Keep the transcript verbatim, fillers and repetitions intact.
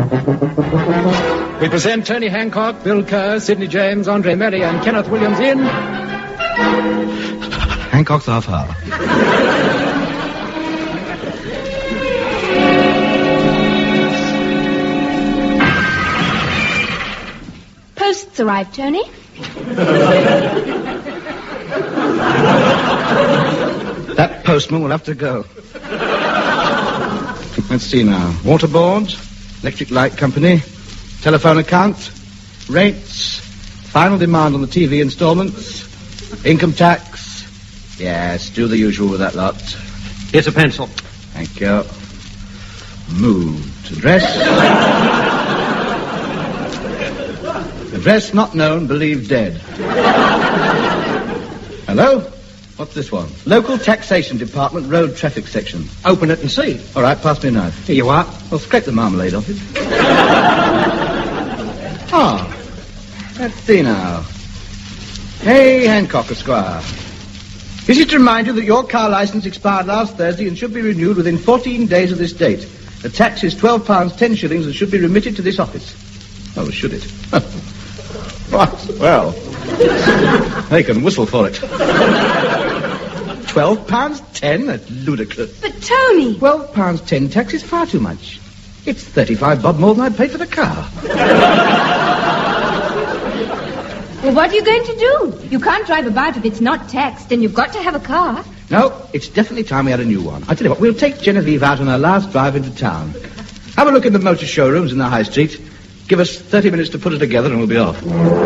We present Tony Hancock, Bill Kerr, Sidney James, Andre Merry, and Kenneth Williams in... Hancock's Half Hour. Post's arrived, Tony. That postman will have to go. Let's see now. Water board, electric light company, telephone account, rates, final demand on the T V installments, income tax. Yes, do the usual with that lot. Here's a pencil. Thank you. Moved. Address? Address not known, believed dead. Hello? What's this one? Local Taxation Department, Road Traffic Section. Open it and see. All right, pass me a knife. Here you are. Well, scrape the marmalade off it. Ah, let's see now. Hey, Hancock, Esquire. Is it to remind you that your car license expired last Thursday and should be renewed within fourteen days of this date? The tax is twelve pounds ten shillings and should be remitted to this office. Oh, should it? Right, well, they can whistle for it. Twelve pounds ten? That's ludicrous. But, Tony... Twelve pounds ten tax is far too much. It's thirty-five bob more than I paid for the car. Well, what are you going to do? You can't drive about if it's not taxed, and you've got to have a car. No, it's definitely time we had a new one. I tell you what, we'll take Genevieve out on our last drive into town. Have a look in the motor showrooms in the high street. Give us thirty minutes to put it together and we'll be off.